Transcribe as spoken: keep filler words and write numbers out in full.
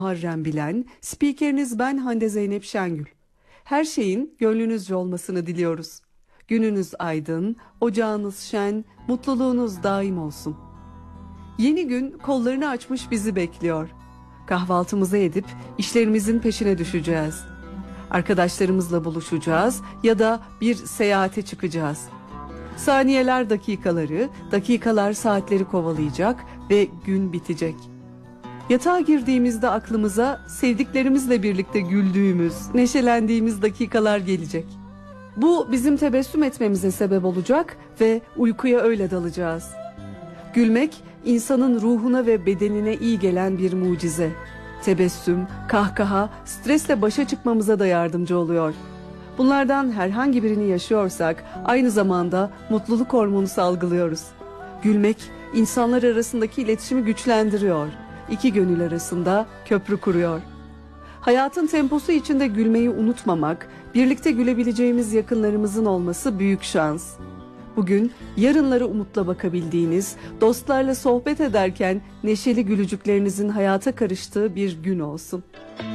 Muharrem Bilen, spikeriniz ben Hande Zeynep Şengül. Her şeyin gönlünüzce olmasını diliyoruz. Gününüz aydın, ocağınız şen, mutluluğunuz daim olsun. Yeni gün kollarını açmış bizi bekliyor. Kahvaltımızı edip işlerimizin peşine düşeceğiz. Arkadaşlarımızla buluşacağız ya da bir seyahate çıkacağız. Saniyeler dakikaları, dakikalar saatleri kovalayacak ve gün bitecek. Yatağa girdiğimizde aklımıza sevdiklerimizle birlikte güldüğümüz, neşelendiğimiz dakikalar gelecek. Bu bizim tebessüm etmemize sebep olacak ve uykuya öyle dalacağız. Gülmek, insanın ruhuna ve bedenine iyi gelen bir mucize. Tebessüm, kahkaha, stresle başa çıkmamıza da yardımcı oluyor. Bunlardan herhangi birini yaşıyorsak aynı zamanda mutluluk hormonu salgılıyoruz. Gülmek, insanlar arasındaki iletişimi güçlendiriyor. İki gönül arasında köprü kuruyor. Hayatın temposu içinde gülmeyi unutmamak, birlikte gülebileceğimiz yakınlarımızın olması büyük şans. Bugün yarınlara umutla bakabildiğiniz, dostlarla sohbet ederken neşeli gülücüklerinizin hayata karıştığı bir gün olsun.